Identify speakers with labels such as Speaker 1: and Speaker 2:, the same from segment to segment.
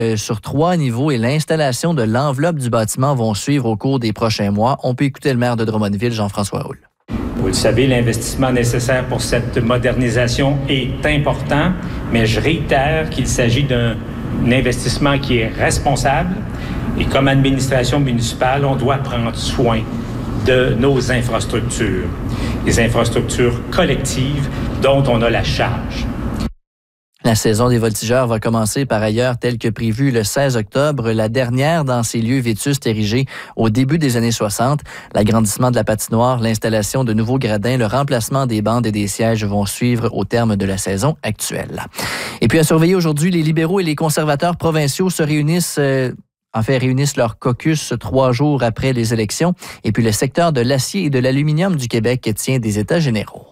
Speaker 1: sur 3 niveaux et l'installation de l'enveloppe du bâtiment vont suivre au cours des prochains mois. On peut écouter le maire de Drummondville, Jean-François Houle.
Speaker 2: Vous le savez, l'investissement nécessaire pour cette modernisation est important, mais je réitère qu'il s'agit d'un investissement qui est responsable et comme administration municipale, on doit prendre soin de nos infrastructures, les infrastructures collectives dont on a la charge.
Speaker 1: La saison des voltigeurs va commencer par ailleurs tel que prévu le 16 octobre, la dernière dans ces lieux vétustes érigés au début des années 60. L'agrandissement de la patinoire, l'installation de nouveaux gradins, le remplacement des bandes et des sièges vont suivre au terme de la saison actuelle. Et puis à surveiller aujourd'hui, les libéraux et les conservateurs provinciaux se réunissent leur caucus 3 jours après les élections. Et puis le secteur de l'acier et de l'aluminium du Québec tient des états généraux.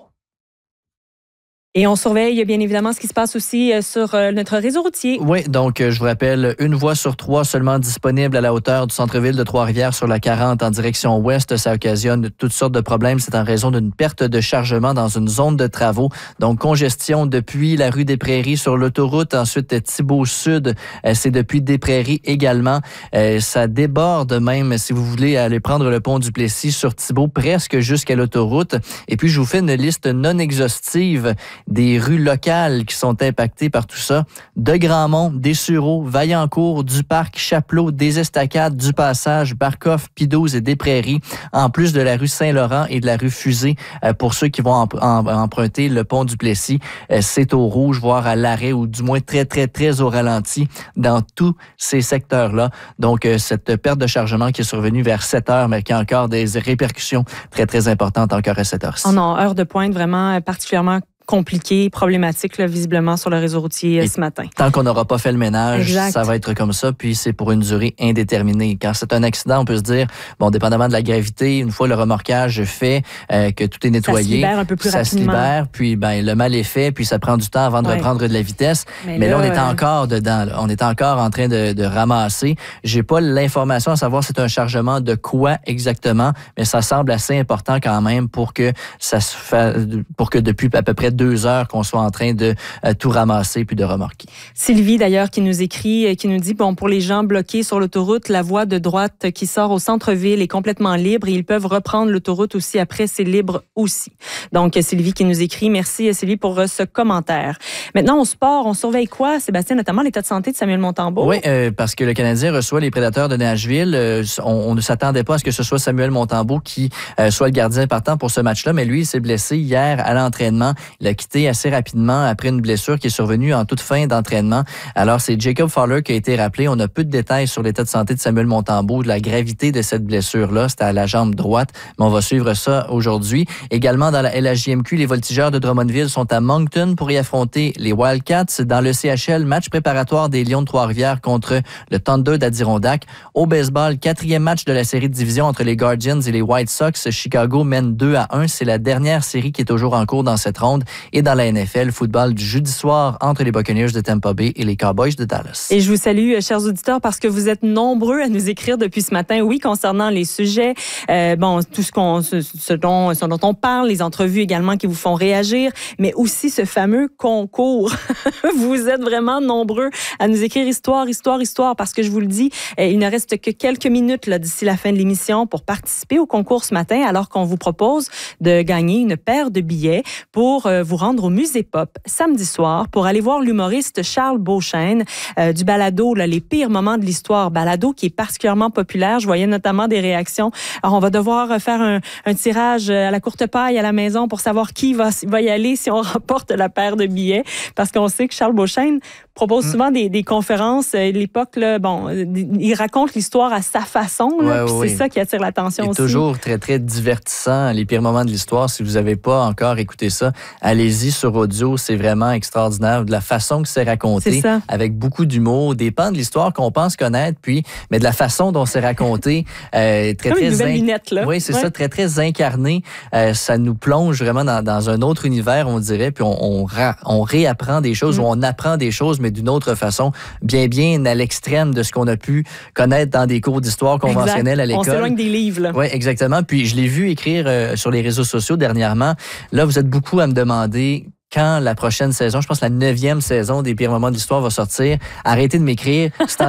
Speaker 3: Et on surveille bien évidemment ce qui se passe aussi sur notre réseau routier.
Speaker 1: Oui, donc je vous rappelle, 1 voie sur 3 seulement disponible à la hauteur du centre-ville de Trois-Rivières sur la 40 en direction ouest. Ça occasionne toutes sortes de problèmes. C'est en raison d'une perte de chargement dans une zone de travaux. Donc congestion depuis la rue des Prairies sur l'autoroute. Ensuite, Thibault Sud, c'est depuis des Prairies également. Ça déborde même si vous voulez aller prendre le pont du Plessis sur Thibault presque jusqu'à l'autoroute. Et puis, je vous fais une liste non exhaustive des rues locales qui sont impactées par tout ça. De Grandmont, des Sureaux, Vaillancourt, du Parc, Chapelot, des Estacades, du Passage, Barcoff, Pidouze et des Prairies, en plus de la rue Saint-Laurent et de la rue Fusée pour ceux qui vont emprunter le pont du Plessis. C'est au rouge, voire à l'arrêt ou du moins très, très, très au ralenti dans tous ces secteurs-là. Donc, cette perte de chargement qui est survenue vers 7 heures, mais qui a encore des répercussions très, très importantes encore à cette heure-ci.
Speaker 3: En heure de pointe vraiment particulièrement compliqué, problématique là, visiblement sur le réseau routier ce matin.
Speaker 1: Tant qu'on n'aura pas fait le ménage,
Speaker 3: exact.
Speaker 1: Ça va être comme ça, puis c'est pour une durée indéterminée. Quand c'est un accident, on peut se dire, bon, dépendamment de la gravité, une fois le remorquage fait, que tout est nettoyé,
Speaker 3: ça se libère un peu plus
Speaker 1: ça
Speaker 3: rapidement.
Speaker 1: Se libère, puis le mal est fait, puis ça prend du temps avant de reprendre de la vitesse. Mais là, on est encore dedans. Là. On est encore en train de ramasser. J'ai pas l'information à savoir c'est un chargement de quoi exactement, mais ça semble assez important quand même pour que ça se fasse, pour que depuis à peu près 2 heures qu'on soit en train de tout ramasser puis de remorquer.
Speaker 3: Sylvie, d'ailleurs, qui nous écrit, qui nous dit, bon, pour les gens bloqués sur l'autoroute, la voie de droite qui sort au centre-ville est complètement libre et ils peuvent reprendre l'autoroute aussi après, c'est libre aussi. Donc, Sylvie qui nous écrit, merci Sylvie pour ce commentaire. Maintenant, au sport, on surveille quoi, Sébastien, notamment l'état de santé de Samuel Montembeault?
Speaker 1: Oui, parce que le Canadien reçoit les Prédateurs de Nashville. On ne s'attendait pas à ce que ce soit Samuel Montembeault qui soit le gardien partant pour ce match-là, mais lui, il s'est blessé hier à l'entraînement. Il a quitté assez rapidement après une blessure qui est survenue en toute fin d'entraînement. Alors, c'est Jacob Fowler qui a été rappelé. On a peu de détails sur l'état de santé de Samuel Montembeault, de la gravité de cette blessure-là. C'était à la jambe droite, mais on va suivre ça aujourd'hui. Également, dans la LHJMQ, les Voltigeurs de Drummondville sont à Moncton pour y affronter les Wildcats. Dans le CHL, match préparatoire des Lions de Trois-Rivières contre le Thunder d'Adirondack. Au baseball, 4e match de la série de division entre les Guardians et les White Sox. Chicago mène 2-1. C'est la dernière série qui est toujours en cours dans cette ronde. Et dans la NFL, football du jeudi soir entre les Buccaneers de Tampa Bay et les Cowboys de Dallas.
Speaker 3: Et je vous salue, chers auditeurs, parce que vous êtes nombreux à nous écrire depuis ce matin, oui, concernant les sujets, tout ce dont on parle, les entrevues également qui vous font réagir, mais aussi ce fameux concours. Vous êtes vraiment nombreux à nous écrire histoire, parce que je vous le dis, il ne reste que quelques minutes là, d'ici la fin de l'émission pour participer au concours ce matin, alors qu'on vous propose de gagner une paire de billets pour vous rendre au Musée Pop samedi soir pour aller voir l'humoriste Charles Beauchesne du balado Les pires moments de l'histoire, balado qui est particulièrement populaire. Je voyais notamment des réactions. Alors, on va devoir faire un tirage à la courte paille à la maison pour savoir qui va y aller si on remporte la paire de billets, parce qu'on sait que Charles Beauchesne propose souvent des conférences. À l'époque, là, il raconte l'histoire à sa façon. Là, c'est ça qui attire l'attention aussi.
Speaker 1: C'est toujours très, très divertissant, les pires moments de l'histoire. Si vous n'avez pas encore écouté ça, allez-y sur audio. C'est vraiment extraordinaire. De la façon que c'est raconté, avec beaucoup d'humour, des pans de l'histoire qu'on pense connaître, mais de la façon dont c'est raconté, très,
Speaker 3: comme une nouvelle lunette, là.
Speaker 1: Oui, c'est ça, très, très incarné. Ça nous plonge vraiment dans un autre univers, on dirait, puis on réapprend des choses, ou on apprend des choses, mais d'une autre façon, bien à l'extrême de ce qu'on a pu connaître dans des cours d'histoire conventionnels à l'école.
Speaker 3: On s'éloigne des livres.
Speaker 1: Oui, exactement. Puis je l'ai vu écrire sur les réseaux sociaux dernièrement. Là, vous êtes beaucoup à me demander quand la prochaine saison, je pense la 9e saison des Pires moments de l'histoire va sortir, arrêtez de m'écrire.